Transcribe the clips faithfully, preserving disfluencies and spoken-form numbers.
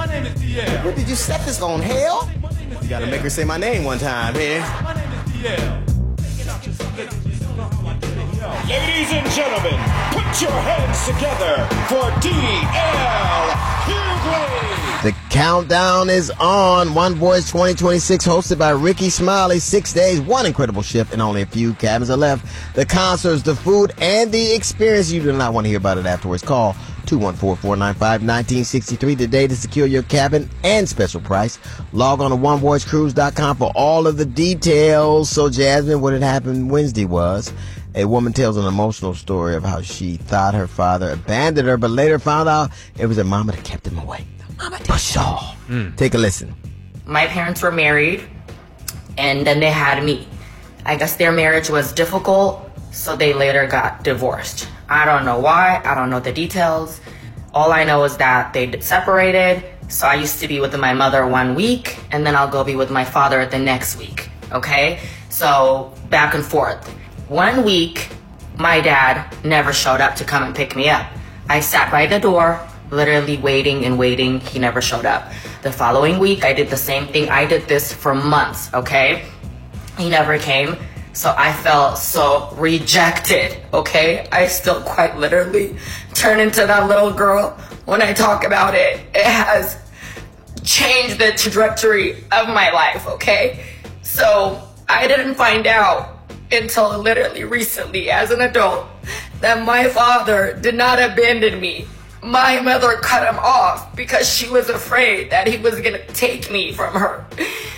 My name is D L. What did you set this on, hell? You gotta make her say my name one time, here. My name is D L. Ladies and gentlemen, put your hands together for D L Hughley. The countdown is on. One Voice twenty twenty-six, hosted by Ricky Smiley. Six days, one incredible shift, and only a few cabins are left. The concerts, the food, and the experience. You do not want to hear about it afterwards. Call two one four, four nine five, one nine six three today to secure your cabin and special price. Log on to one voice cruise dot com for all of the details. So, Jasmine, what had happened Wednesday was a woman tells an emotional story of how she thought her father abandoned her, but later found out it was her mama that kept him away. Mama did. Pshaw. Mm. Take a listen. My parents were married, and then they had me. I guess their marriage was difficult, so they later got divorced. I don't know why. I don't know the details. All I know is that they separated, so I used to be with my mother one week, and then I'll go be with my father the next week, okay? So back and forth. One week, my dad never showed up to come and pick me up. I sat by the door, literally waiting and waiting. He never showed up. The following week, I did the same thing. I did this for months, okay? He never came. So I felt so rejected, okay? I still quite literally turn into that little girl when I talk about it. It has changed the trajectory of my life, okay? So I didn't find out until literally recently as an adult that my father did not abandon me. My mother cut him off because she was afraid that he was going to take me from her.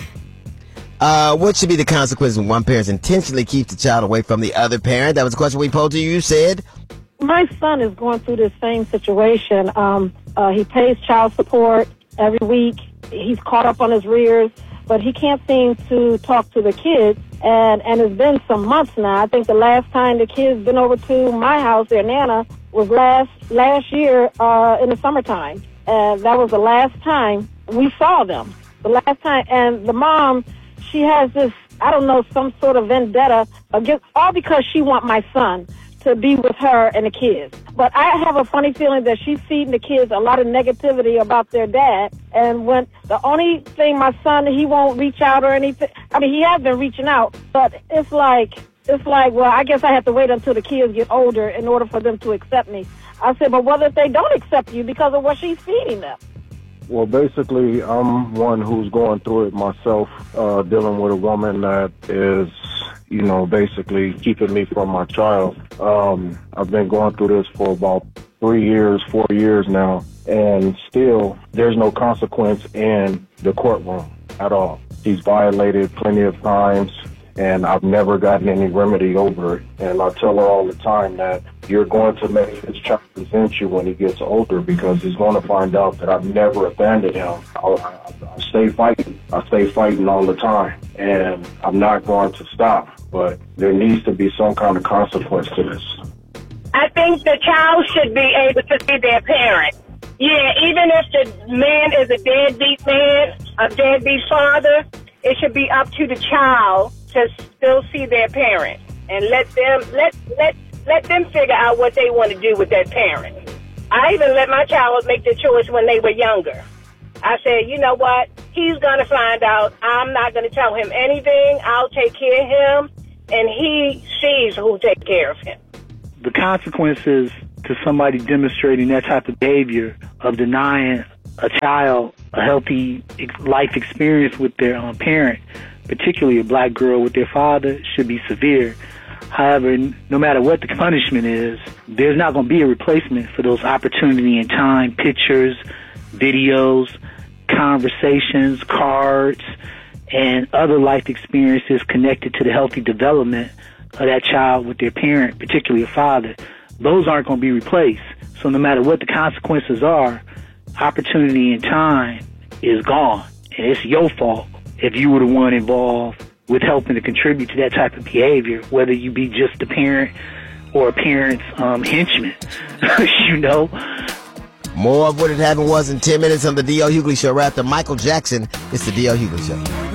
Uh, what should be the consequence when one parent intentionally keeps the child away from the other parent? That was a question we posed to you. You said, my son is going through this same situation. Um, uh, he pays child support every week. He's caught up on his rears, but he can't seem to talk to the kids. And, and it's been some months now. I think the last time the kids been over to my house, their Nana, was last, last year, uh, in the summertime. And that was the last time we saw them. The last time, and the mom, she has this, I don't know, some sort of vendetta against, all because she want my son to be with her and the kids. But I have a funny feeling that she's feeding the kids a lot of negativity about their dad. And when the only thing my son, he won't reach out or anything. I mean, he has been reaching out, but it's like, it's like, well, I guess I have to wait until the kids get older in order for them to accept me. I said, but what if they don't accept you because of what she's feeding them? Well, basically, I'm one who's going through it myself, uh, dealing with a woman that is, you know, basically keeping me from my child. Um, I've been going through this for about three years, four years now, and still there's no consequence in the courtroom at all. She's violated plenty of times, and I've never gotten any remedy over it. And I tell her all the time that you're going to make this child resent you when he gets older because he's going to find out that I've never abandoned him. I, I, I stay fighting. I stay fighting all the time, and I'm not going to stop. But there needs to be some kind of consequence to this. I think the child should be able to see their parent. Yeah, even if the man is a deadbeat man, a deadbeat father, it should be up to the child to still see their parent and let them let let let them figure out what they want to do with their parent. I even let my child make the choice when they were younger. I said, you know what? He's going to find out. I'm not going to tell him anything. I'll take care of him, and he sees who take care of him. The consequences to somebody demonstrating that type of behavior of denying a child a healthy life experience with their um, parent, particularly a black girl with their father, should be severe. However, no matter what the punishment is, there's not going to be a replacement for those opportunity and time pictures, videos, conversations, cards, and other life experiences connected to the healthy development of that child with their parent, particularly a father. Those aren't going to be replaced. So no matter what the consequences are, opportunity and time is gone. And it's your fault if you were the one involved with helping to contribute to that type of behavior, whether you be just a parent or a parent's um, henchman, you know. More of what had happened was in ten minutes on the D L Hughley Show. Right after Michael Jackson, it's the D L Hughley Show.